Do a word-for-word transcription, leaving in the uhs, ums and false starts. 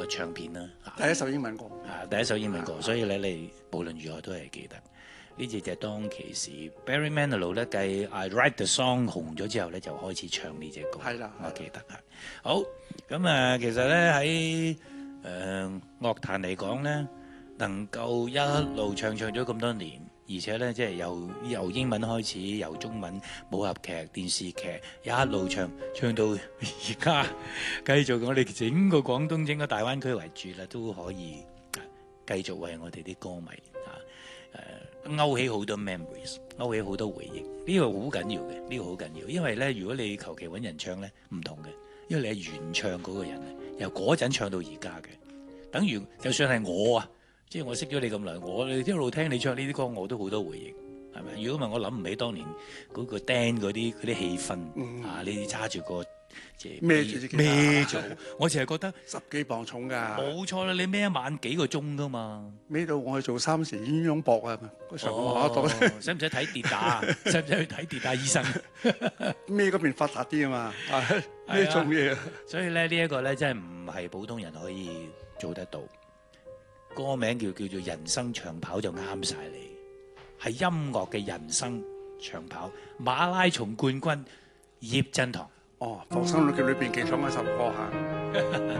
唱片啦。 第一首英文歌， 啊，第一首英文歌，所以咧你無論如何都係記得。呢隻就係當其時 Barry Manilow 咧繼 I Write the Song 紅咗之後咧，就開始唱呢隻歌。 係啦， 我記得係。好咁啊，其實咧喺誒樂壇嚟講咧，能夠一路唱唱咗咁多年，而且咧即係由由英文開始，由中文武俠劇、電視劇一路唱唱到而家，繼續我哋整個廣東整個大灣區為主啦，都可以繼續為我哋啲歌迷啊誒勾起好多 memories， 勾起好多回憶。呢個好緊要嘅，呢個好緊要，因為咧如果你求其揾人唱咧唔同嘅，因為你係原唱嗰個人啊，由嗰陣唱到而家嘅，等於就算係我啊。即係我識咗你咁耐，我一路聽你唱呢啲歌，我都好多回憶，係咪？如果唔係我諗唔起當年嗰個 band 嗰啲嗰啲氣氛、嗯、啊！你揸住個即係孭住啲孭住，我淨係覺得十幾磅重㗎。 冇錯啦，你孭一晚幾個鐘㗎嘛？ 孭到我去做三時鴛鴦搏啊！上我度， 使唔使睇跌打？使唔使去睇跌打醫生？ 孭嗰邊發達啲啊嘛！呢種嘢， 所以咧呢一個咧真係唔係普通人可以做得到。歌名叫叫做人生長跑就啱晒你，係音樂嘅人生長跑，馬拉松冠軍葉振棠。 哦，《放生六記》裏邊其中一首歌嚇。